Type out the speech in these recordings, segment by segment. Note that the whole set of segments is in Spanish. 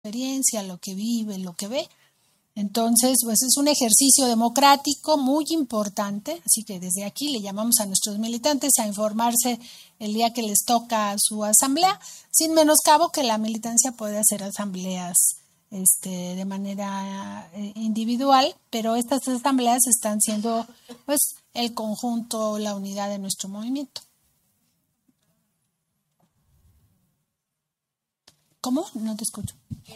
experiencia, lo que vive, lo que ve. Entonces, pues es un ejercicio democrático muy importante, así que desde aquí le llamamos a nuestros militantes a informarse el día que les toca su asamblea, sin menoscabo que la militancia puede hacer asambleas de manera individual, pero estas asambleas están siendo pues el conjunto, la unidad de nuestro movimiento. ¿Cómo? No te escucho.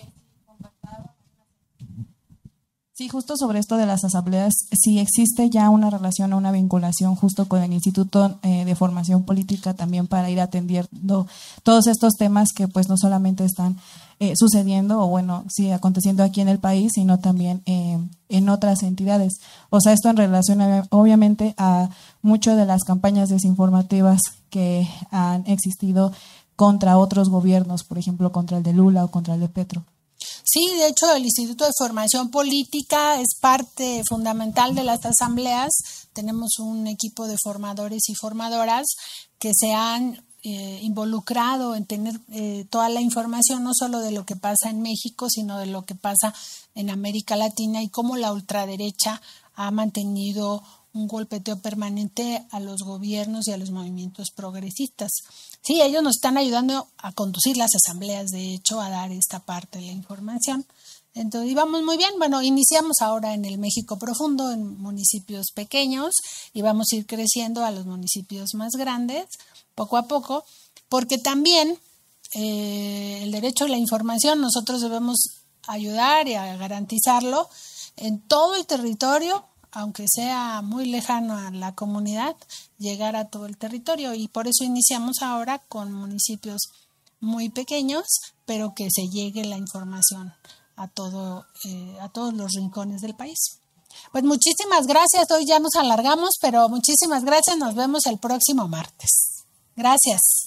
Sí, justo sobre esto de las asambleas, si existe ya una relación o una vinculación justo con el Instituto de Formación Política también para ir atendiendo todos estos temas que pues no solamente están sucediendo o bueno, sí, aconteciendo aquí en el país, sino también en otras entidades. O sea, esto en relación obviamente a muchas de las campañas desinformativas que han existido contra otros gobiernos, por ejemplo, contra el de Lula o contra el de Petro. Sí, de hecho, el Instituto de Formación Política es parte fundamental de las asambleas. Tenemos un equipo de formadores y formadoras que se han involucrado en tener toda la información, no solo de lo que pasa en México, sino de lo que pasa en América Latina y cómo la ultraderecha ha mantenido un golpeteo permanente a los gobiernos y a los movimientos progresistas. Sí, ellos nos están ayudando a conducir las asambleas, de hecho, a dar esta parte de la información. Entonces, íbamos muy bien. Bueno, iniciamos ahora en el México profundo, en municipios pequeños, y vamos a ir creciendo a los municipios más grandes, poco a poco, porque también el derecho a la información nosotros debemos ayudar y a garantizarlo en todo el territorio, aunque sea muy lejano a la comunidad, llegar a todo el territorio, y por eso iniciamos ahora con municipios muy pequeños, pero que se llegue la información a todos los rincones del país. Pues muchísimas gracias, hoy ya nos alargamos, pero muchísimas gracias, nos vemos el próximo martes. Gracias.